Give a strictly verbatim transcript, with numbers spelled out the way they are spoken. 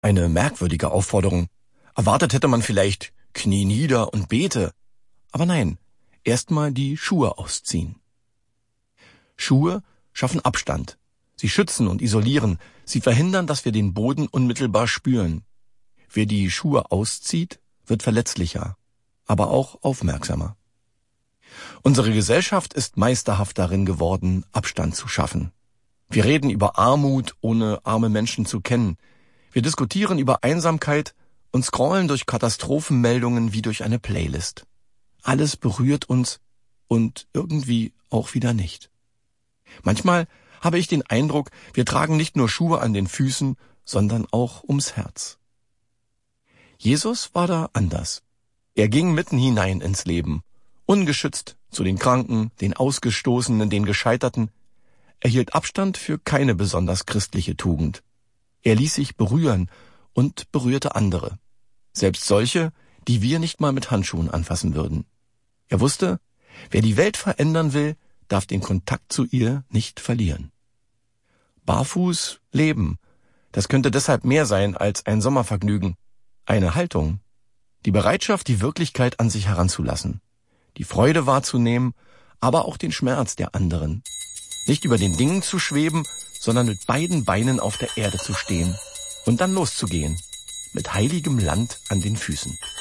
Eine merkwürdige Aufforderung. Erwartet hätte man vielleicht Knie nieder und bete. Aber nein, erstmal die Schuhe ausziehen. Schuhe schaffen Abstand. Sie schützen und isolieren. Sie verhindern, dass wir den Boden unmittelbar spüren. Wer die Schuhe auszieht, wird verletzlicher, aber auch aufmerksamer. Unsere Gesellschaft ist meisterhaft darin geworden, Abstand zu schaffen. Wir reden über Armut, ohne arme Menschen zu kennen. Wir diskutieren über Einsamkeit und scrollen durch Katastrophenmeldungen wie durch eine Playlist. Alles berührt uns und irgendwie auch wieder nicht. Manchmal habe ich den Eindruck, wir tragen nicht nur Schuhe an den Füßen, sondern auch ums Herz. Jesus war da anders. Er ging mitten hinein ins Leben, ungeschützt zu den Kranken, den Ausgestoßenen, den Gescheiterten. Er hielt Abstand für keine besonders christliche Tugend. Er ließ sich berühren und berührte andere. Selbst solche, die wir nicht mal mit Handschuhen anfassen würden. Er wusste, wer die Welt verändern will, darf den Kontakt zu ihr nicht verlieren. Barfuß leben, das könnte deshalb mehr sein als ein Sommervergnügen. Eine Haltung, die Bereitschaft, die Wirklichkeit an sich heranzulassen, die Freude wahrzunehmen, aber auch den Schmerz der anderen. Nicht über den Dingen zu schweben, sondern mit beiden Beinen auf der Erde zu stehen und dann loszugehen, mit heiligem Land an den Füßen.